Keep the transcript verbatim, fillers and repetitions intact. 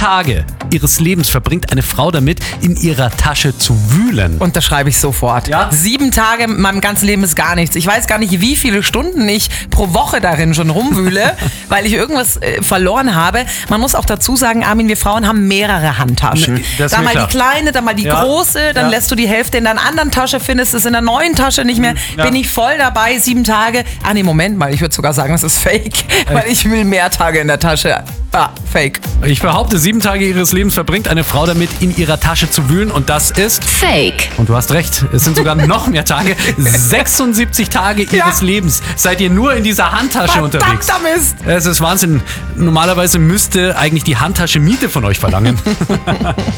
Tage ihres Lebens verbringt eine Frau damit, in ihrer Tasche zu wühlen. Unterschreibe ich sofort. Ja? Sieben Tage in meinem ganzen Leben ist gar nichts. Ich weiß gar nicht, wie viele Stunden ich pro Woche darin schon rumwühle, weil ich irgendwas äh, verloren habe. Man muss auch dazu sagen, Armin, wir Frauen haben mehrere Handtaschen. Das ist da mir mal klar. die kleine, dann mal die Ja. große, dann Ja. lässt du die Hälfte in deiner anderen Tasche, findest es in der neuen Tasche nicht mehr. Ja. Bin ich voll dabei, sieben Tage. Ah nee, Moment mal, ich würde sogar sagen, das ist fake, weil ich will mehr Tage in der Tasche. Ah, fake. Ich behaupte, sieben Tage ihres Lebens verbringt eine Frau damit, in ihrer Tasche zu wühlen und das ist... Fake. Und du hast recht, es sind sogar noch mehr Tage. sechsundsiebzig Tage ihres Ja. Lebens seid ihr nur in dieser Handtasche unterwegs. Verdammter Mist. Es ist Wahnsinn. Normalerweise müsste eigentlich die Handtasche Miete von euch verlangen.